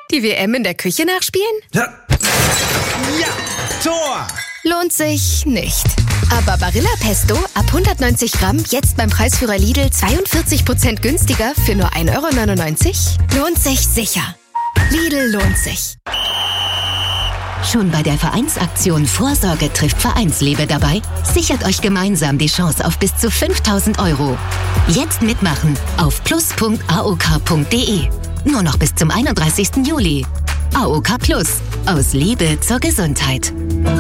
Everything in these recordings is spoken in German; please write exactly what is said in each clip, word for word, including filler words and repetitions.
Die W M in der Küche nachspielen? Ja, ja, Tor! Lohnt sich nicht. Aber Barilla Pesto ab hundertneunzig Gramm jetzt beim Preisführer Lidl zweiundvierzig Prozent günstiger für nur ein Euro neunundneunzig? Lohnt sich sicher. Lidl lohnt sich. Schon bei der Vereinsaktion Vorsorge trifft Vereinsliebe dabei? Sichert euch gemeinsam die Chance auf bis zu fünftausend Euro. Jetzt mitmachen auf plus punkt a o k punkt d e. Nur noch bis zum einunddreißigsten Juli. A O K Plus. Aus Liebe zur Gesundheit.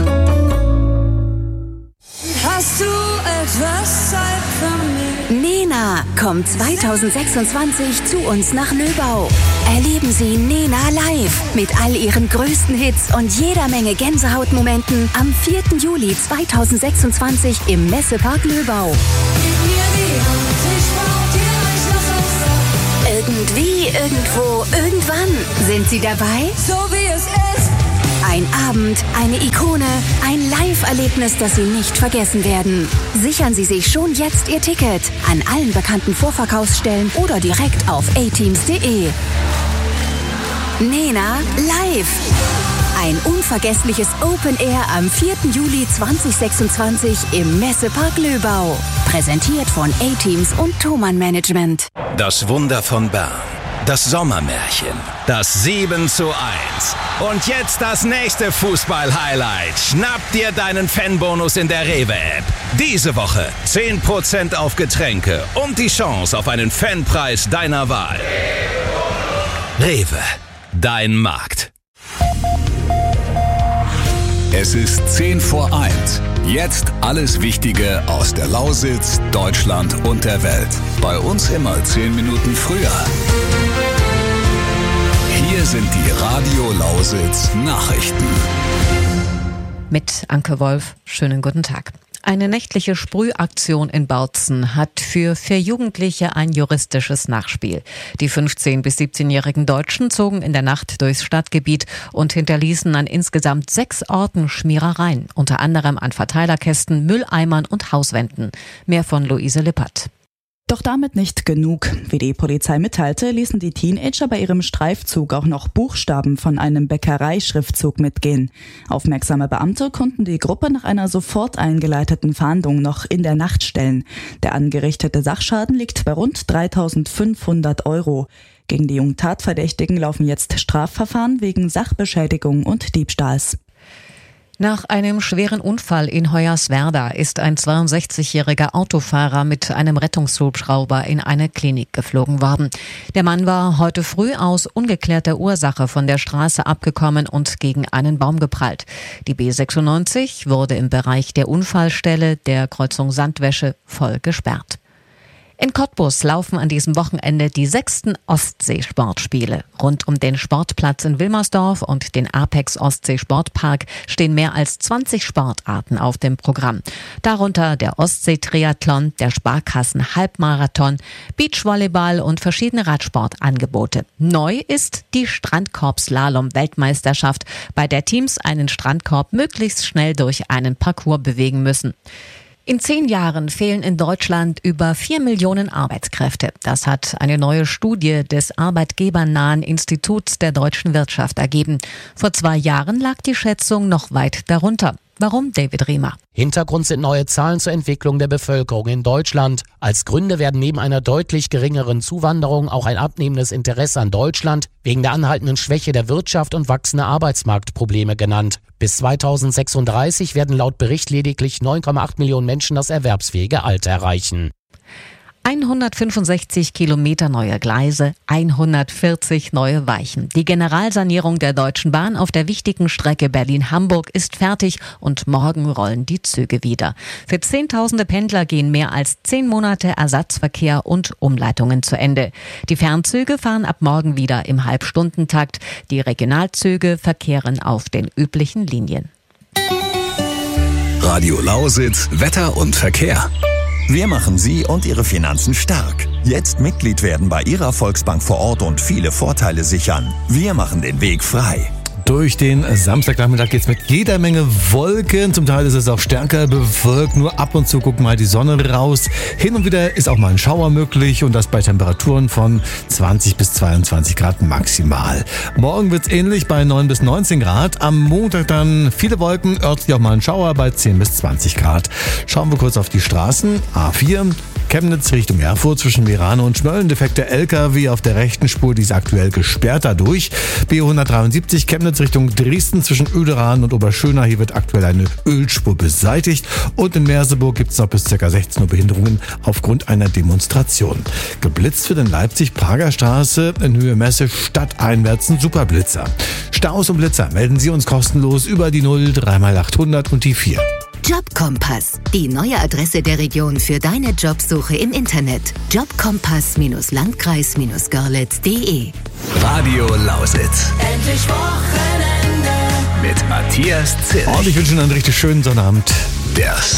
Hast du etwas Zeit für mich? Nena kommt zweitausendsechsundzwanzig zu uns nach Löbau. Erleben Sie Nena live mit all ihren größten Hits und jeder Menge Gänsehautmomenten am vierten Juli zweitausendsechsundzwanzig im Messepark Löbau. Irgendwie, irgendwo, irgendwann. Sind Sie dabei? So wie es ist. Ein Abend, eine Ikone, ein Live-Erlebnis, das Sie nicht vergessen werden. Sichern Sie sich schon jetzt Ihr Ticket an allen bekannten Vorverkaufsstellen oder direkt auf a teams punkt d e. Nena live. Ein unvergessliches Open Air am vierten Juli zweitausendsechsundzwanzig im Messepark Löbau. Präsentiert von A-Teams und Thomann Management. Das Wunder von Bern. Das Sommermärchen. Das sieben zu eins. Und jetzt das nächste Fußball-Highlight. Schnapp dir deinen Fanbonus in der Rewe-App. Diese Woche zehn Prozent auf Getränke und die Chance auf einen Fanpreis deiner Wahl. Rewe. Dein Markt. Es ist zehn vor eins. Jetzt alles Wichtige aus der Lausitz, Deutschland und der Welt. Bei uns immer zehn Minuten früher. Hier sind die Radio Lausitz Nachrichten. Mit Anke Wolf, schönen guten Tag. Eine nächtliche Sprühaktion in Bautzen hat für vier Jugendliche ein juristisches Nachspiel. Die fünfzehn- bis siebzehnjährigen Deutschen zogen in der Nacht durchs Stadtgebiet und hinterließen an insgesamt sechs Orten Schmierereien, unter anderem an Verteilerkästen, Mülleimern und Hauswänden. Mehr von Luise Lippert. Doch damit nicht genug. Wie die Polizei mitteilte, ließen die Teenager bei ihrem Streifzug auch noch Buchstaben von einem Bäckereischriftzug mitgehen. Aufmerksame Beamte konnten die Gruppe nach einer sofort eingeleiteten Fahndung noch in der Nacht stellen. Der angerichtete Sachschaden liegt bei rund dreitausendfünfhundert Euro. Gegen die jungen Tatverdächtigen laufen jetzt Strafverfahren wegen Sachbeschädigung und Diebstahls. Nach einem schweren Unfall in Hoyerswerda ist ein zweiundsechzigjähriger Autofahrer mit einem Rettungshubschrauber in eine Klinik geflogen worden. Der Mann war heute früh aus ungeklärter Ursache von der Straße abgekommen und gegen einen Baum geprallt. Die B sechsundneunzig wurde im Bereich der Unfallstelle der Kreuzung Sandwäsche voll gesperrt. In Cottbus laufen an diesem Wochenende die sechsten Ostsee-Sportspiele. Rund um den Sportplatz in Wilmersdorf und den Apex Ostsee Sportpark stehen mehr als zwanzig Sportarten auf dem Programm. Darunter der Ostsee-Triathlon, der Sparkassen-Halbmarathon, Beachvolleyball und verschiedene Radsportangebote. Neu ist die Strandkorb-Slalom-Weltmeisterschaft, bei der Teams einen Strandkorb möglichst schnell durch einen Parcours bewegen müssen. In zehn Jahren fehlen in Deutschland über vier Millionen Arbeitskräfte. Das hat eine neue Studie des arbeitgebernahen Instituts der deutschen Wirtschaft ergeben. Vor zwei Jahren lag die Schätzung noch weit darunter. Warum, David Riemer? Hintergrund sind neue Zahlen zur Entwicklung der Bevölkerung in Deutschland. Als Gründe werden neben einer deutlich geringeren Zuwanderung auch ein abnehmendes Interesse an Deutschland wegen der anhaltenden Schwäche der Wirtschaft und wachsende Arbeitsmarktprobleme genannt. Bis zweitausendsechsunddreißig werden laut Bericht lediglich neun Komma acht Millionen Menschen das erwerbsfähige Alter erreichen. hundertfünfundsechzig Kilometer neue Gleise, hundertvierzig neue Weichen. Die Generalsanierung der Deutschen Bahn auf der wichtigen Strecke Berlin-Hamburg ist fertig und morgen rollen die Züge wieder. Für Zehntausende Pendler gehen mehr als zehn Monate Ersatzverkehr und Umleitungen zu Ende. Die Fernzüge fahren ab morgen wieder im Halbstundentakt. Die Regionalzüge verkehren auf den üblichen Linien. Radio Lausitz, Wetter und Verkehr. Wir machen Sie und Ihre Finanzen stark. Jetzt Mitglied werden bei Ihrer Volksbank vor Ort und viele Vorteile sichern. Wir machen den Weg frei. Durch den Samstagnachmittag geht's mit jeder Menge Wolken. Zum Teil ist es auch stärker bewölkt. Nur ab und zu guckt mal die Sonne raus. Hin und wieder ist auch mal ein Schauer möglich und das bei Temperaturen von zwanzig bis zweiundzwanzig Grad maximal. Morgen wird's ähnlich bei neun bis neunzehn Grad. Am Montag dann viele Wolken, örtlich auch mal ein Schauer bei zehn bis zwanzig Grad. Schauen wir kurz auf die Straßen. A vier. Chemnitz Richtung Erfurt zwischen Merano und Schmölln. Defekter L K W auf der rechten Spur, die ist aktuell gesperrt dadurch. B hundertdreiundsiebzig Chemnitz Richtung Dresden zwischen Oederaden und Oberschöna. Hier wird aktuell eine Ölspur beseitigt. Und in Merseburg gibt es noch bis ca. sechzehn Uhr Behinderungen aufgrund einer Demonstration. Geblitzt für den Leipzig-Prager Straße in Höhe Messe stadteinwärts ein Superblitzer. Staus und Blitzer melden Sie uns kostenlos über die null drei mal achthundert und die vier. Jobkompass, die neue Adresse der Region für deine Jobsuche im Internet. jobkompass Landkreis Görlitz punkt de. Radio Lausitz. Endlich Wochenende Mit Matthias Zilch. Und ich wünsche Ihnen einen richtig schönen Sonnabend. Der